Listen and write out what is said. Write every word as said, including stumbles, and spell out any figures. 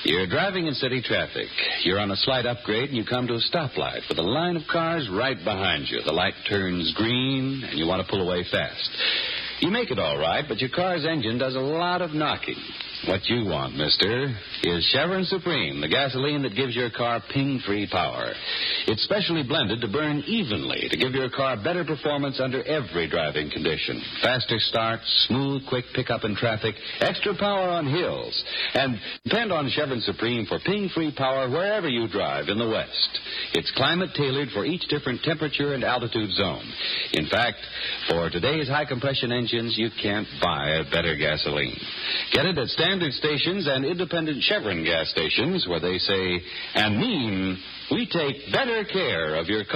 You're driving in city traffic. You're on a slight upgrade, and you come to a stoplight with a line of cars right behind you. The light turns green, and you want to pull away fast. You make it all right, but your car's engine does a lot of knocking. What you want, mister, is Chevron Supreme, the gasoline that gives your car ping-free power. It's specially blended to burn evenly to give your car better performance under every driving condition. Faster starts, smooth, quick pickup in traffic, extra power on hills. And depend on Chevron Supreme for ping-free power wherever you drive in the West. It's climate-tailored for each different temperature and altitude zone. In fact, for today's high-compression engines, you can't buy a better gasoline. Get it at standard stations and independent Chevron gas stations where they say and mean, we take better care of your car.